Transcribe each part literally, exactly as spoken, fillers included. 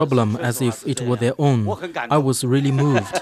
problem as if it were their own. I was really moved.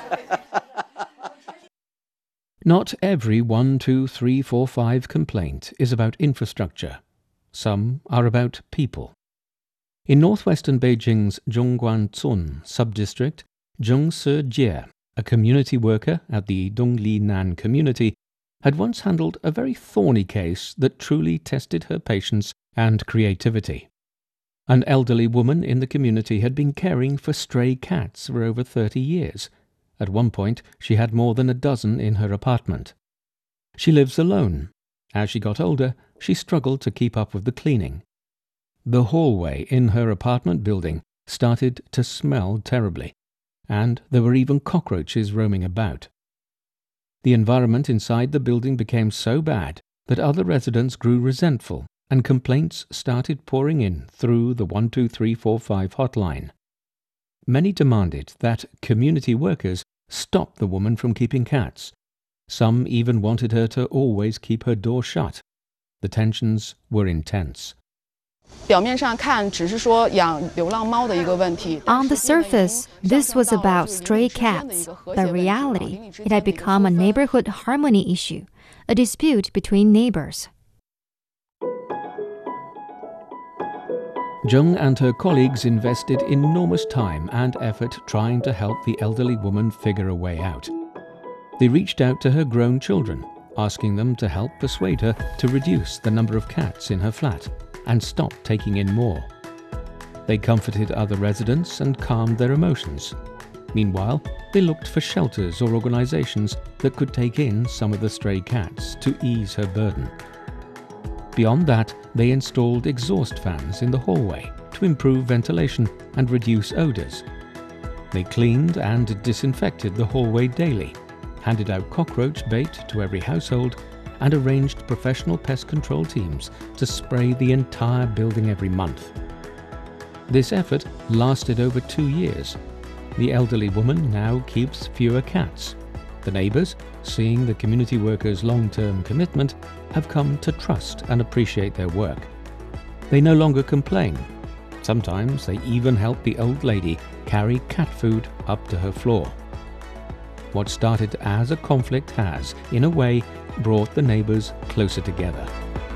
Not every one, two, three, four, five complaint is about infrastructure. Some are about people. In northwestern Beijing's Zhongguancun sub-district, Zheng Se-jie, a community worker at the Donglinan community, had once handled a very thorny case that truly tested her patience and creativity. An elderly woman in the community had been caring for stray cats for over thirty years. At one point, she had more than a dozen in her apartment. She lives alone. As she got older, she struggled to keep up with the cleaning. The hallway in her apartment building started to smell terribly, and there were even cockroaches roaming about. The environment inside the building became so bad that other residents grew resentful, and complaints started pouring in through the one two three four five hotline. Many demanded that community workers stop the woman from keeping cats. Some even wanted her to always keep her door shut. The tensions were intense. On the surface, this was about stray cats. But reality, it had become a neighborhood harmony issue, a dispute between neighbors. Zheng and her colleagues invested enormous time and effort trying to help the elderly woman figure a way out. They reached out to her grown children, asking them to help persuade her to reduce the number of cats in her flat and stop taking in more. They comforted other residents and calmed their emotions. Meanwhile, they looked for shelters or organizations that could take in some of the stray cats to ease her burden. Beyond that, they installed exhaust fans in the hallway to improve ventilation and reduce odors. They cleaned and disinfected the hallway daily, handed out cockroach bait to every household, and arranged professional pest control teams to spray the entire building every month. This effort lasted over two years. The elderly woman now keeps fewer cats. The neighbors, seeing the community workers' long-term commitment, have come to trust and appreciate their work. They no longer complain. Sometimes they even help the old lady carry cat food up to her floor. What started as a conflict has, in a way, brought the neighbors closer together.